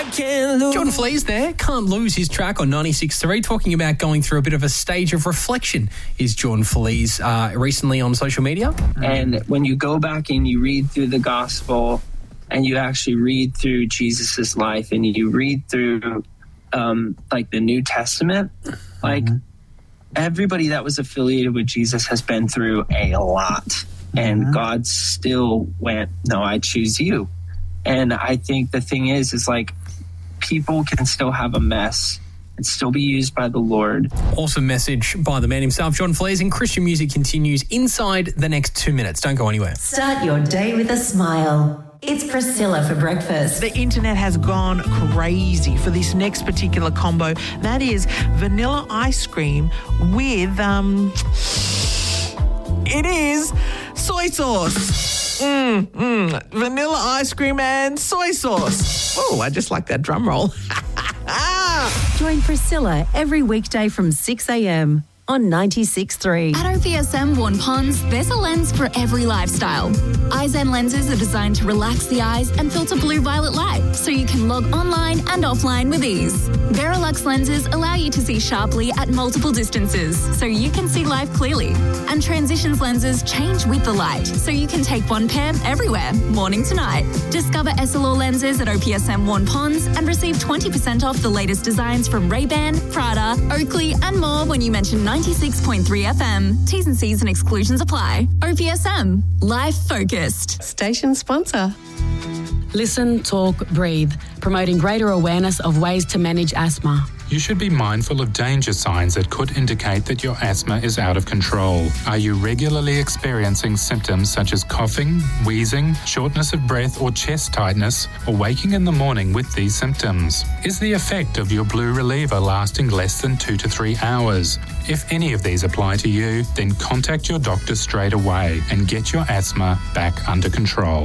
John Flea's there. Can't lose his track on 96.3, talking about going through a bit of a stage of reflection is John Flea's recently on social media. And when you go back and you read through the gospel and you actually read through Jesus's life and you read through like the New Testament, like everybody that was affiliated with Jesus has been through a lot. And God still went, no, I choose you. And I think the thing is like people can still have a mess and still be used by the Lord. Awesome message by the man himself, John Fleas, and Christian music continues inside the next 2 minutes. Don't go anywhere. Start your day with a smile. It's Priscilla for breakfast. The internet has gone crazy for this next particular combo. That is vanilla ice cream with, it is soy sauce. Vanilla ice cream and soy sauce. Oh, I just like that drum roll. Join Priscilla every weekday from 6 a.m. on 96.3. At OPSM Vaughan Ponds, there's a lens for every lifestyle. Eyezen lenses are designed to relax the eyes and filter blue-violet light, so you can log online and offline with ease. Verilux lenses allow you to see sharply at multiple distances, so you can see life clearly. And Transitions lenses change with the light, so you can take one pair everywhere, morning to night. Discover Essilor lenses at OPSM Vaughan Ponds and receive 20% off the latest designs from Ray-Ban, Prada, Oakley and more when you mention 96.3 FM. T's and C's and exclusions apply. OPSM. Life focused. Station sponsor. Listen, talk, breathe. Promoting greater awareness of ways to manage asthma. You should be mindful of danger signs that could indicate that your asthma is out of control. Are you regularly experiencing symptoms such as coughing, wheezing, shortness of breath or chest tightness, or waking in the morning with these symptoms? Is the effect of your blue reliever lasting less than 2 to 3 hours? If any of these apply to you, then contact your doctor straight away and get your asthma back under control.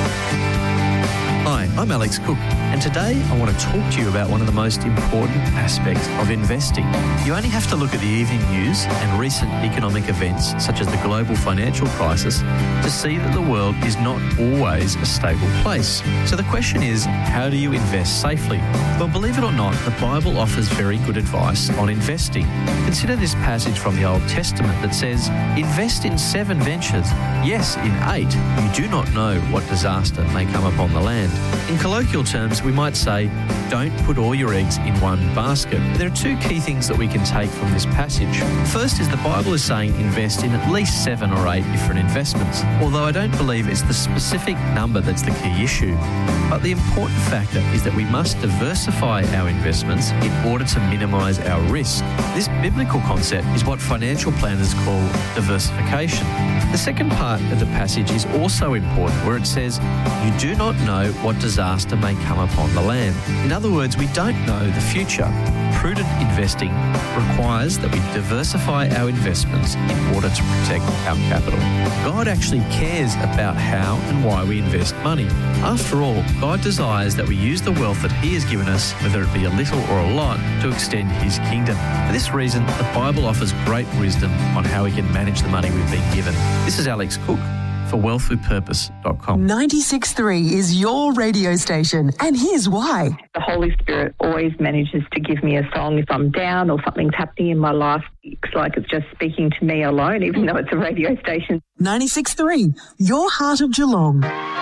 Hi, I'm Alex Cook, and today I want to talk to you about one of the most important aspects of investing. You only have to look at the evening news and recent economic events, such as the global financial crisis, to see that the world is not always a stable place. So the question is, how do you invest safely? Well, believe it or not, the Bible offers very good advice on investing. Consider this passage from the Old Testament that says, invest in 7 ventures. Yes, in 8, you do not know what disaster may come upon the land. In colloquial terms, we might say, don't put all your eggs in one basket. There are 2 key things that we can take from this passage. First is the Bible is saying invest in at least 7 or 8 different investments, although I don't believe it's the specific number that's the key issue. But the important factor is that we must diversify our investments in order to minimise our risk. This biblical concept is what financial planners call diversification. The second part of the passage is also important, where it says, you do not know what disaster may come upon the land. In other words, we don't know the future. Prudent investing requires that we diversify our investments in order to protect our capital. God actually cares about how and why we invest money. After all, God desires that we use the wealth that He has given us, whether it be a little or a lot, to extend His kingdom. For this reason, the Bible offers great wisdom on how we can manage the money we've been given. This is Alex Cook for wealthwithpurpose.com. 96.3 is your radio station, and here's why. The Holy Spirit always manages to give me a song if I'm down or something's happening in my life. It's like it's just speaking to me alone, even though it's a radio station. 96.3, your heart of Geelong.